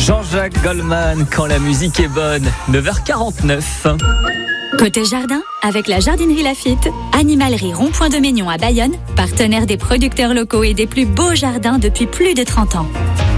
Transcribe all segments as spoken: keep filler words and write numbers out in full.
Jean-Jacques Goldman, quand la musique est bonne, neuf heures quarante-neuf. Côté jardin, avec la jardinerie Laffitte, animalerie Rond-Point de Maignon à Bayonne, partenaire des producteurs locaux et des plus beaux jardins depuis plus de trente ans.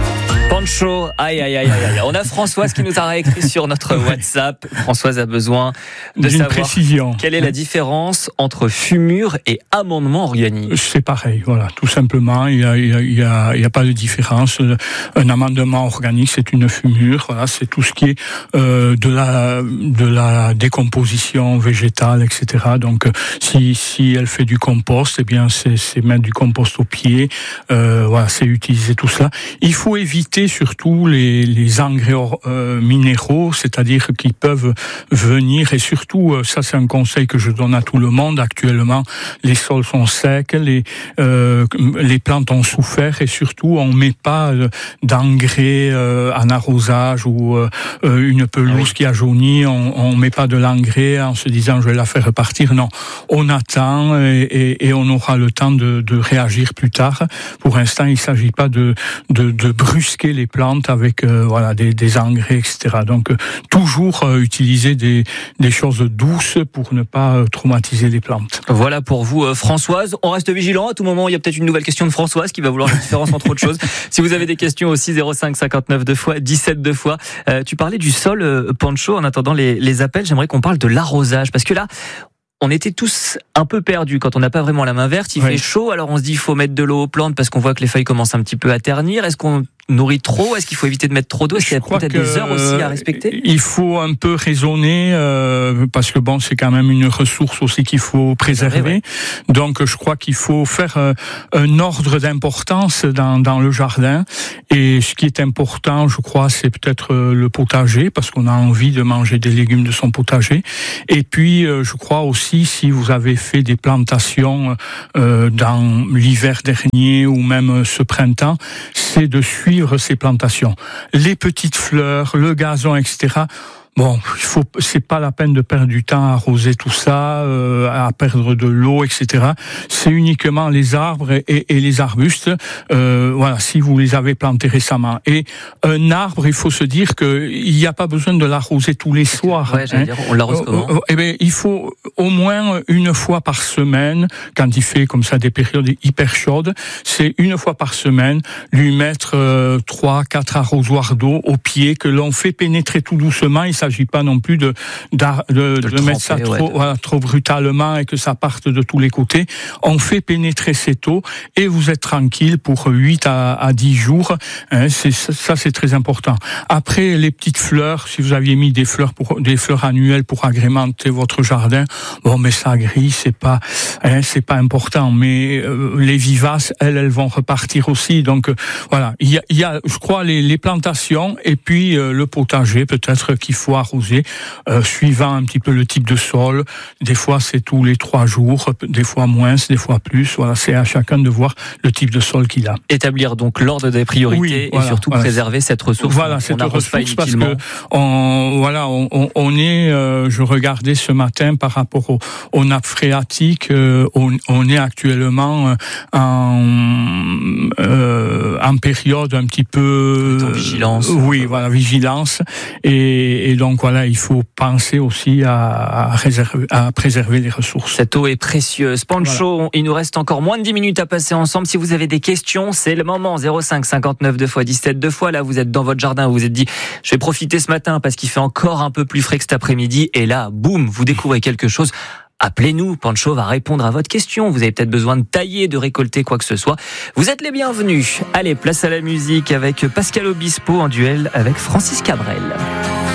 Pancho, aïe aïe aïe aïe. On a Françoise qui nous a réécrit sur notre WhatsApp. Françoise a besoin de D'une savoir précision. Quelle est la différence entre fumure et amendement organique. C'est pareil, voilà, tout simplement. Il y a, il y a, il y a, il y a pas de différence. Un amendement organique, c'est une fumure. Voilà, c'est tout ce qui est euh, de la de la décomposition végétale, et cetera. Donc, si si elle fait du compost, eh bien, c'est c'est mettre du compost au pied. Euh, voilà, c'est utiliser tout cela. Il faut éviter surtout les, les engrais euh, minéraux, c'est-à-dire qui peuvent venir, et surtout, euh, ça c'est un conseil que je donne à tout le monde actuellement, les sols sont secs, les, euh, les plantes ont souffert, et surtout on met pas euh, d'engrais euh, en arrosage ou euh, une pelouse ah oui. qui a jauni, on, on met pas de l'engrais en se disant je vais la faire repartir, non, on attend et, et, et on aura le temps de, de réagir plus tard. Pour l'instant, il s'agit pas de, de, de brusquer les plantes avec euh, voilà des, des engrais, et cetera. Donc euh, toujours euh, utiliser des, des choses douces pour ne pas euh, traumatiser les plantes. Voilà pour vous euh, Françoise. On reste vigilant. À tout moment, il y a peut-être une nouvelle question de Françoise qui va vouloir la différence entre autres choses. Si vous avez des questions aussi, zéro cinq cinquante-neuf deux fois, dix-sept deux fois. Euh, tu parlais du sol, euh, Pancho. En attendant les, les appels, j'aimerais qu'on parle de l'arrosage parce que là, on était tous un peu perdus quand on n'a pas vraiment la main verte. Il oui. fait chaud, alors on se dit il faut mettre de l'eau aux plantes parce qu'on voit que les feuilles commencent un petit peu à ternir. Est-ce qu'on nourrit trop? Est-ce qu'il faut éviter de mettre trop d'eau? Est-ce qu'il y a peut-être des heures aussi à respecter? Il faut un peu raisonner euh, parce que bon, c'est quand même une ressource aussi qu'il faut préserver. Vrai, ouais. Donc, je crois qu'il faut faire euh, un ordre d'importance dans, dans le jardin. Et ce qui est important, je crois, c'est peut-être euh, le potager parce qu'on a envie de manger des légumes de son potager. Et puis, euh, je crois aussi, si vous avez fait des plantations euh, dans l'hiver dernier ou même ce printemps, c'est de suivre ces plantations. Les petites fleurs, le gazon, et cetera. Bon, il faut, c'est pas la peine de perdre du temps à arroser tout ça, euh, à perdre de l'eau, et cetera. C'est uniquement les arbres et, et les arbustes. Euh, voilà, si vous les avez plantés récemment. Et un arbre, il faut se dire que il n'y a pas besoin de l'arroser tous les soirs. Ouais, j'allais hein. dire, on l'arrose comment? euh, Eh ben, il faut au moins une fois par semaine, quand il fait comme ça des périodes hyper chaudes, c'est une fois par semaine lui mettre euh, trois, quatre arrosoirs d'eau au pied que l'on fait pénétrer tout doucement. Il s'agit pas non plus de, de, de, de, de mettre ça trop, ouais, de... voilà, trop brutalement et que ça parte de tous les côtés. On fait pénétrer cette eau et vous êtes tranquille pour huit à dix jours. Hein, c'est, ça, c'est très important. Après, les petites fleurs, si vous aviez mis des fleurs pour, des fleurs annuelles pour agrémenter votre jardin, bon, mais ça grille, c'est pas, hein, c'est pas important. Mais euh, les vivaces, elles, elles vont repartir aussi. Donc, euh, voilà. Il y a, il y a, je crois, les, les plantations et puis euh, le potager, peut-être qu'il faut arroser, euh, suivant un petit peu le type de sol. Des fois, c'est tous les trois jours, des fois moins, des fois plus. Voilà, c'est à chacun de voir le type de sol qu'il a. Établir donc l'ordre des priorités oui, voilà, et surtout voilà. préserver cette ressource. Voilà, on cette ressource parce que on, voilà, on, on est. Euh, je regardais ce matin par rapport aux, aux nappes phréatiques. Euh, on, on est actuellement en euh, en période un petit peu en vigilance. Euh, oui, voilà, vigilance et, et donc voilà, il faut penser aussi à, à, réserver, à préserver les ressources. Cette eau est précieuse. Pancho, voilà. Il nous reste encore moins de dix minutes à passer ensemble. Si vous avez des questions, c'est le moment. zéro cinq cinquante-neuf deux fois dix-sept deux fois. Là, vous êtes dans votre jardin, vous vous êtes dit, je vais profiter ce matin parce qu'il fait encore un peu plus frais que cet après-midi. Et là, boum, vous découvrez quelque chose. Appelez-nous, Pancho va répondre à votre question. Vous avez peut-être besoin de tailler, de récolter quoi que ce soit. Vous êtes les bienvenus. Allez, place à la musique avec Pascal Obispo en duel avec Francis Cabrel.